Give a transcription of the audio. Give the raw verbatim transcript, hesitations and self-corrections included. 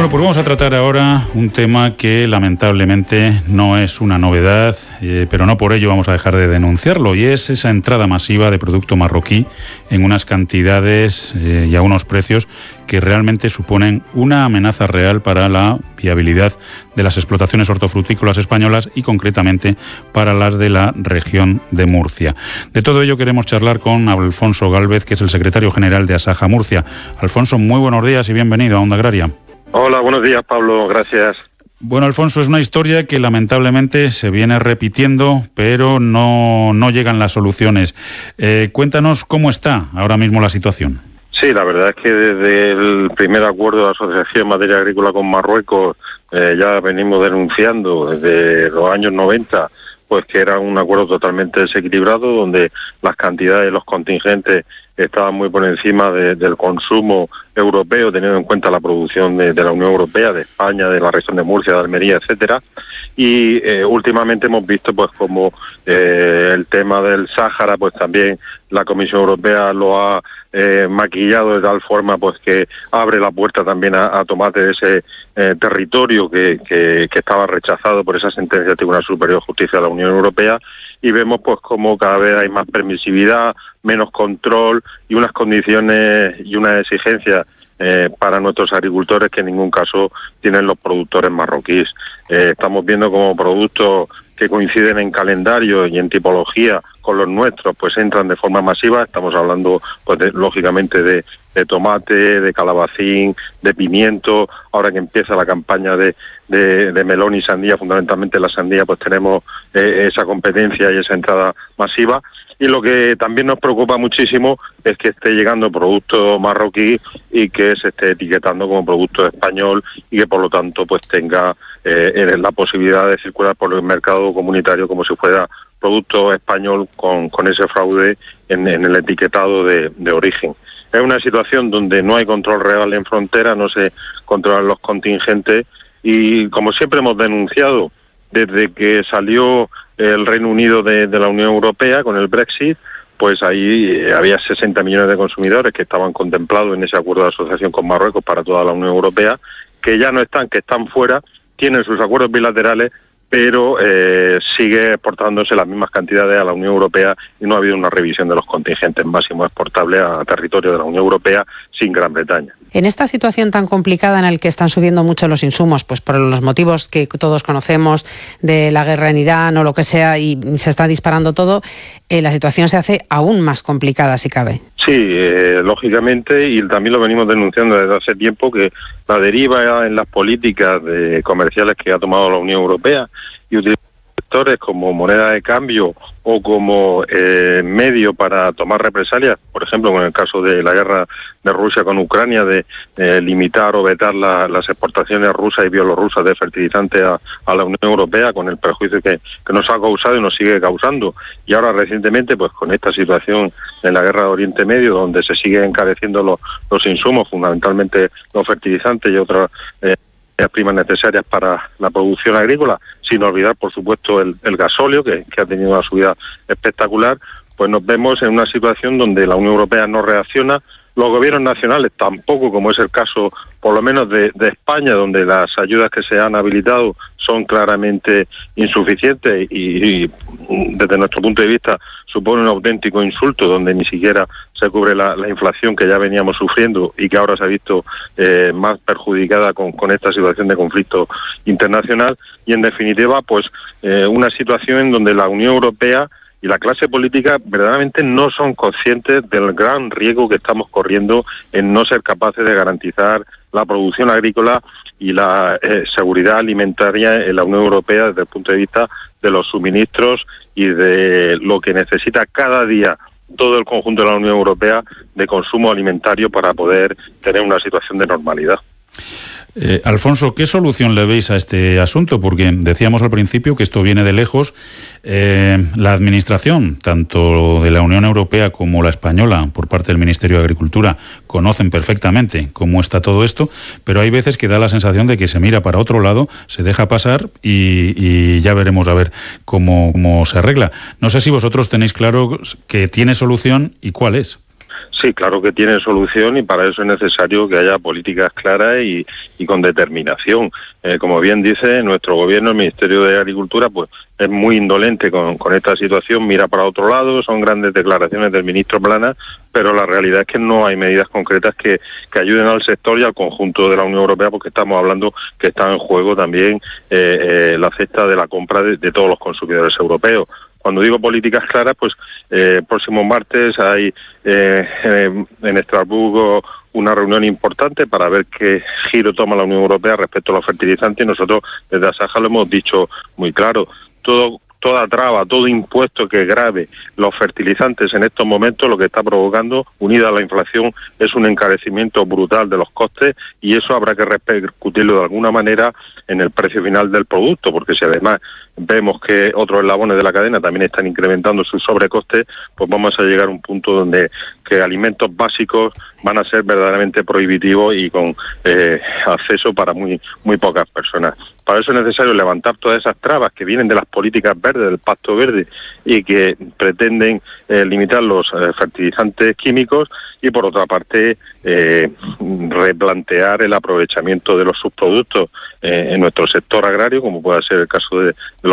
Bueno, pues vamos a tratar ahora un tema que lamentablemente no es una novedad, eh, pero no por ello vamos a dejar de denunciarlo, y es esa entrada masiva de producto marroquí en unas cantidades eh, y a unos precios que realmente suponen una amenaza real para la viabilidad de las explotaciones hortofrutícolas españolas y concretamente para las de la región de Murcia. De todo ello queremos charlar con Alfonso Gálvez, que es el secretario general de Asaja Murcia. Alfonso, muy buenos días y bienvenido a Onda Agraria. Hola, buenos días, Pablo, gracias. Bueno, Alfonso, es una historia que lamentablemente se viene repitiendo, pero no, no llegan las soluciones. Eh, cuéntanos cómo está ahora mismo la situación. Sí, la verdad es que desde el primer acuerdo de asociación en materia agrícola con Marruecos eh, ya venimos denunciando desde los años noventa, pues que era un acuerdo totalmente desequilibrado, donde las cantidades y los contingentes estaban muy por encima de, del consumo europeo, teniendo en cuenta la producción de, de la Unión Europea, de España, de la región de Murcia, de Almería, etcétera. Y eh, últimamente hemos visto pues como eh, el tema del Sáhara, pues también la Comisión Europea lo ha eh, maquillado de tal forma pues que abre la puerta también a, a tomate de ese eh, territorio que, que, que estaba rechazado por esa sentencia del Tribunal Superior de Justicia de la Unión Europea. Y vemos pues como cada vez hay más permisividad, menos control y unas condiciones y unas exigencias eh, para nuestros agricultores que en ningún caso tienen los productores marroquíes. Eh, estamos viendo como productos que coinciden en calendario y en tipología con los nuestros, pues entran de forma masiva. Estamos hablando, pues de, lógicamente, de, de tomate, de calabacín, de pimiento. Ahora que empieza la campaña de, de, de melón y sandía, fundamentalmente la sandía, pues tenemos eh, esa competencia y esa entrada masiva. Y lo que también nos preocupa muchísimo es que esté llegando producto marroquí y que se esté etiquetando como producto español y que por lo tanto pues tenga eh, la posibilidad de circular por el mercado comunitario como si fuera producto español con, con ese fraude en, en el etiquetado de, de origen. Es una situación donde no hay control real en frontera, no se controlan los contingentes y, como siempre hemos denunciado, desde que salió el Reino Unido de, de la Unión Europea con el Brexit, pues ahí había sesenta millones de consumidores que estaban contemplados en ese acuerdo de asociación con Marruecos para toda la Unión Europea, que ya no están, que están fuera, tienen sus acuerdos bilaterales, pero eh, sigue exportándose las mismas cantidades a la Unión Europea y no ha habido una revisión de los contingentes máximos exportables a territorio de la Unión Europea sin Gran Bretaña. En esta situación tan complicada en la que están subiendo mucho los insumos, pues por los motivos que todos conocemos de la guerra en Irán o lo que sea, y se está disparando todo, eh, la situación se hace aún más complicada, si cabe. Sí, eh, lógicamente, y también lo venimos denunciando desde hace tiempo, que la deriva en las políticas de comerciales que ha tomado la Unión Europea y utilizar sectores como moneda de cambio o como eh, medio para tomar represalias, por ejemplo, en el caso de la guerra de Rusia con Ucrania, de eh, limitar o vetar la, las exportaciones rusas y bielorrusas de fertilizantes a, a la Unión Europea, con el perjuicio que, que nos ha causado y nos sigue causando. Y ahora recientemente, pues con esta situación en la guerra de Oriente Medio, donde se siguen encareciendo los, los insumos, fundamentalmente los fertilizantes y otras eh, primas necesarias para la producción agrícola, sin olvidar, por supuesto, el, el gasóleo, que, que ha tenido una subida espectacular, pues nos vemos en una situación donde la Unión Europea no reacciona, los gobiernos nacionales tampoco, como es el caso, por lo menos, de, de España, donde las ayudas que se han habilitado son claramente insuficientes y, y desde nuestro punto de vista supone un auténtico insulto, donde ni siquiera se cubre la, la inflación que ya veníamos sufriendo y que ahora se ha visto eh, más perjudicada con, con esta situación de conflicto internacional. Y en definitiva, pues eh, una situación en donde la Unión Europea y la clase política verdaderamente no son conscientes del gran riesgo que estamos corriendo en no ser capaces de garantizar la producción agrícola y la eh, seguridad alimentaria en la Unión Europea desde el punto de vista de los suministros y de lo que necesita cada día todo el conjunto de la Unión Europea de consumo alimentario para poder tener una situación de normalidad. Eh, Alfonso, ¿qué solución le veis a este asunto? Porque decíamos al principio que esto viene de lejos. Eh, la Administración, tanto de la Unión Europea como la española, por parte del Ministerio de Agricultura, conocen perfectamente cómo está todo esto, pero hay veces que da la sensación de que se mira para otro lado, se deja pasar y, y ya veremos a ver cómo, cómo se arregla. No sé si vosotros tenéis claro que tiene solución y cuál es. Sí, claro que tiene solución y para eso es necesario que haya políticas claras y, y con determinación. Eh, como bien dice, nuestro gobierno, el Ministerio de Agricultura, pues es muy indolente con, con esta situación, mira para otro lado, son grandes declaraciones del ministro Planas, pero la realidad es que no hay medidas concretas que, que ayuden al sector y al conjunto de la Unión Europea, porque estamos hablando que está en juego también eh, eh, la cesta de la compra de, de todos los consumidores europeos. Cuando digo políticas claras, pues eh, próximo martes hay eh, eh, en Estrasburgo una reunión importante para ver qué giro toma la Unión Europea respecto a los fertilizantes, y nosotros desde Asaja lo hemos dicho muy claro. Todo Toda traba, todo impuesto que grave los fertilizantes en estos momentos, lo que está provocando, unida a la inflación, es un encarecimiento brutal de los costes, y eso habrá que repercutirlo de alguna manera en el precio final del producto, porque si además vemos que otros eslabones de la cadena también están incrementando sus sobrecostes, pues vamos a llegar a un punto donde que alimentos básicos van a ser verdaderamente prohibitivos y con eh, acceso para muy muy pocas personas. Para eso es necesario levantar todas esas trabas que vienen de las políticas verdes, del Pacto Verde, y que pretenden eh, limitar los eh, fertilizantes químicos, y por otra parte eh, replantear el aprovechamiento de los subproductos eh, en nuestro sector agrario, como puede ser el caso de, de los